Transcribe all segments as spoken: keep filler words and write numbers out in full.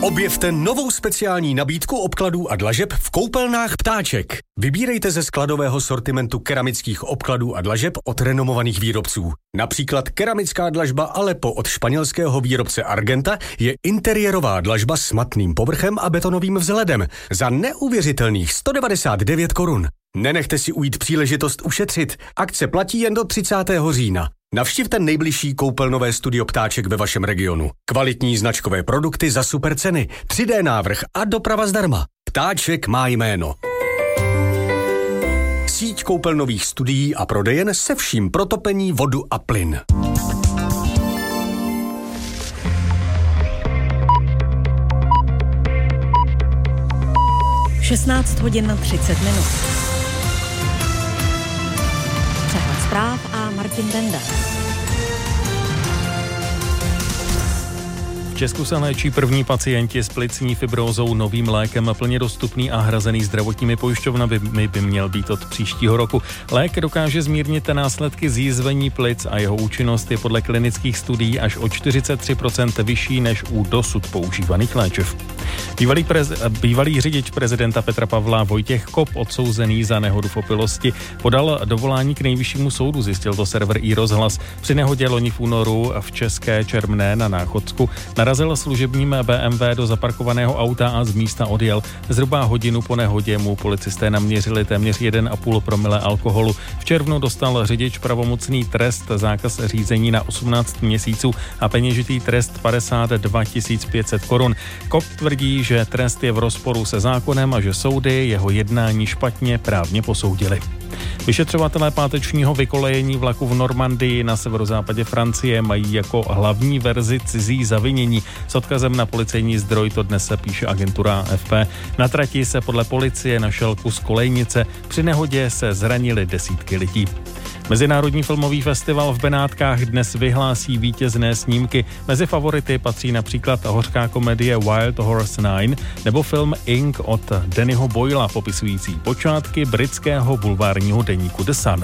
Objevte novou speciální nabídku obkladů a dlažeb v koupelnách Ptáček. Vybírejte ze skladového sortimentu keramických obkladů a dlažeb od renomovaných výrobců. Například keramická dlažba Aleppo od španělského výrobce Argenta je interiérová dlažba s matným povrchem a betonovým vzhledem za neuvěřitelných sto devadesát devět korun. Nenechte si ujít příležitost ušetřit. Akce platí jen do třicátého října. Navštivte nejbližší koupelnové studio Ptáček ve vašem regionu. Kvalitní značkové produkty za super ceny, tři dé návrh a doprava zdarma. Ptáček má jméno. Síť koupelnových studií a prodejen se vším pro topení, vodu a plyn. šestnáct hodin na třicet minut. Přehled zpráv a Martin Benda. V Česku se léčí první pacienti s plicní fibrózou novým lékem, plně dostupný a hrazený zdravotními pojišťovnami by, by měl být od příštího roku. Lék dokáže zmírnit následky zjízvení plic a jeho účinnost je podle klinických studií až o čtyřicet tři procent vyšší než u dosud používaných léčiv. Bývalý, prez, bývalý řidič prezidenta Petra Pavla Vojtěch Kop, odsouzený za nehodu v opilosti, podal dovolání k nejvyššímu soudu, zjistil to server iRozhlas. Při nehodě loni v únoru v České Čermné na Náchodsku narazil služebním bé em vé do zaparkovaného auta a z místa odjel. Zhruba hodinu po nehodě mu policisté naměřili téměř jedna celá pět promile alkoholu. V červnu dostal řidič pravomocný trest, zákaz řízení na osmnáct měsíců a peněžitý trest padesát dva tisíc pět set korun. Kop tvrdí, že trest je v rozporu se zákonem a že soudy jeho jednání špatně právně posoudili. Vyšetřovatelé pátečního vykolejení vlaku v Normandii na severozápadě Francie mají jako hlavní verzi cizí zavinění. S odkazem na policejní zdroj to dnes se píše agentura á ef pé. Na trati se podle policie našel kus kolejnice. Při nehodě se zranili desítky lidí. Mezinárodní filmový festival v Benátkách dnes vyhlásí vítězné snímky. Mezi favority patří například hořká komedie Wild Horse Nine nebo film Ink od Dannyho Boyla, popisující počátky britského bulvárního deníku The Sun.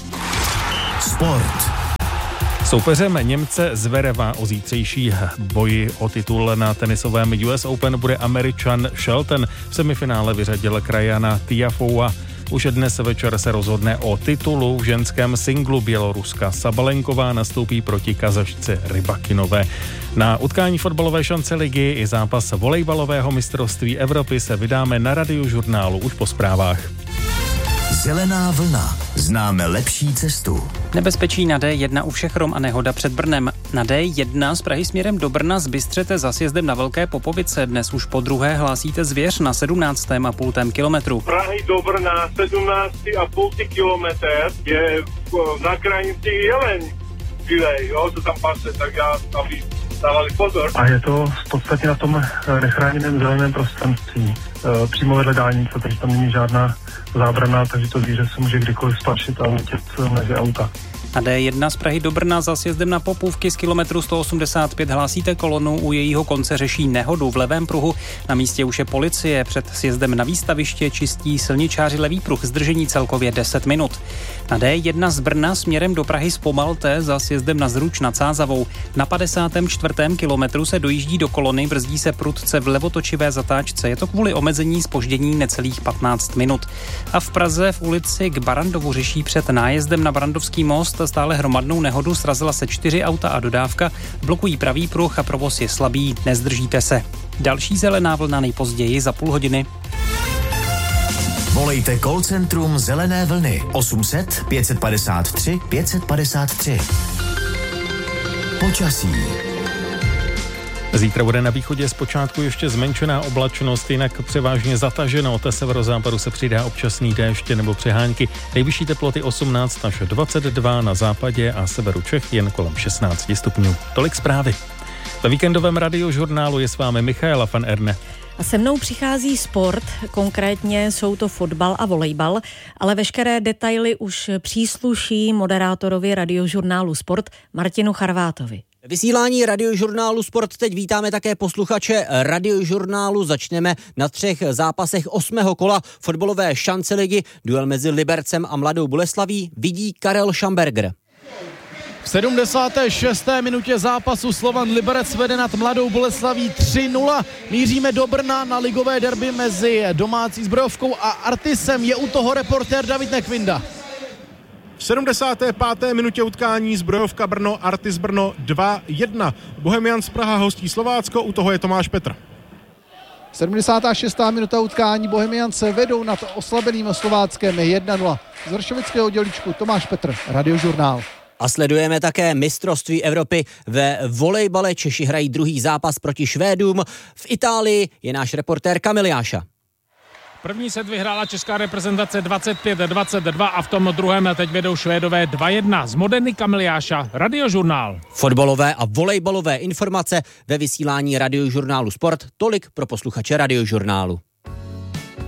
Sport. Soupeřem Němce Zvereva o zítřejší boji o titul na tenisovém U S Open bude Američan Shelton. V semifinále vyřadil krajana Tiafoua. Už dnes večer se rozhodne o titulu. V ženském singlu Běloruska Sabalenková nastoupí proti Kazašce Rybakinové. Na utkání fotbalové šance ligy i zápas volejbalového mistrovství Evropy se vydáme na Radiožurnálu už po zprávách. Zelená vlna. Známe lepší cestu. Nebezpečí na dé jedna u Všechrom a nehoda před Brnem. Na dé jedna z Prahy směrem do Brna z Bystřete za sjezdem na Velké Popovice. Dnes už po druhé hlásíte zvěř na sedmnáctém a půl kilometru. Prahy do Brna sedmnáct a půl kilometr je na krajnici jeleň. Žilej, jo, to tam pase, tak já aby dávali pozor. A je to v podstatě na tom nechráněném zeleném prostranství. E, přímo vedle dálnice, takže tam není žádná zábrana, takže to zvíře se může kdykoliv stlačit a letět mezi auta. Na dé jedna z Prahy do Brna za sjezdem na Popůvky z kilometru sto osmdesát pět hlásíte kolonu, u jejího konce řeší nehodu v levém pruhu. Na místě už je policie, před sjezdem na výstaviště čistí silničáři levý pruh, zdržení celkově deset minut. Na dé jedna z Brna směrem do Prahy zpomalte za sjezdem na Zruč nad Sázavou. Na padesátém čtvrtém kilometru se dojíždí do kolony, brzdí se prudce v levotočivé zatáčce. Je to kvůli omezení zpoždění necelých patnáct minut. A v Praze v ulici k Barandovu řeší před nájezdem na Barandovský most stále hromadnou nehodu, srazila se čtyři auta a dodávka, blokují pravý pruh a provoz je slabý, nezdržíte se. Další zelená vlna nejpozději za půl hodiny. Volejte call centrum Zelené vlny osm set pět padesát tři pět padesát tři. Počasí. Zítra bude na východě zpočátku ještě zmenšená oblačnost, jinak převážně zataženo. Od severozápadu se přidá občasný déšť nebo přehánky. Nejvyšší teploty osmnáct až dvacet dva, na západě a severu Čech jen kolem šestnáct stupňů. Tolik zprávy. Ve víkendovém Radiožurnálu je s vámi Michaela van Erne. A se mnou přichází sport, konkrétně jsou to fotbal a volejbal, ale veškeré detaily už přísluší moderátorovi Radiožurnálu Sport Martinu Charvátovi. Vysílání Radiožurnálu Sport teď vítáme také posluchače Radiožurnálu. Začneme na třech zápasech osmého kola fotbalové šance ligy. Duel mezi Libercem a Mladou Boleslaví vidí Karel Šamberger. V sedmdesáté šesté minutě zápasu Slovan Liberec vede nad Mladou Boleslaví tři nula. Míříme do Brna na ligové derby mezi domácí Zbrojovkou a Artisem. Je u toho reportér David Nekvinda. V sedmdesáté páté minutě utkání Zbrojovka Brno, Artis Brno dva jedna. Bohemians Praha hostí Slovácko, u toho je Tomáš Petr. sedmdesátá šestá minuta utkání, Bohemians vedou nad oslabeným Slováckem jedna nula. Z vršovického dělíčku Tomáš Petr, Radiožurnál. A sledujeme také mistrovství Evropy ve volejbale. Češi hrají druhý zápas proti Švédům. V Itálii je náš reportér Kamil Jáša. První set vyhrála česká reprezentace dvacet pět dvacet dva a v tom druhém teď vedou Švédové dva jedna. Z Modeny Kamil Jáša, Radiožurnál. Fotbalové a volejbalové informace ve vysílání Radiožurnálu Sport. Tolik pro posluchače Radiožurnálu.